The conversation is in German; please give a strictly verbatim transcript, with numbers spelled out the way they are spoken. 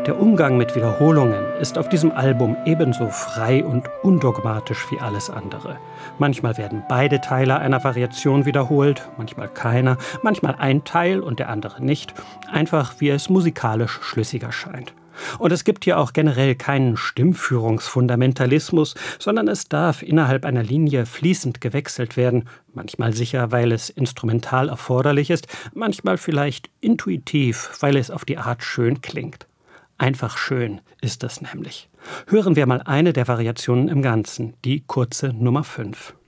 Der Umgang mit Wiederholungen ist auf diesem Album ebenso frei und undogmatisch wie alles andere. Manchmal werden beide Teile einer Variation wiederholt, manchmal keiner, manchmal ein Teil und der andere nicht, einfach wie es musikalisch schlüssiger scheint. Und es gibt hier auch generell keinen Stimmführungsfundamentalismus, sondern es darf innerhalb einer Linie fließend gewechselt werden, manchmal sicher, weil es instrumental erforderlich ist, manchmal vielleicht intuitiv, weil es auf die Art schön klingt. Einfach schön ist es nämlich. Hören wir mal eine der Variationen im Ganzen, die kurze Nummer fünf.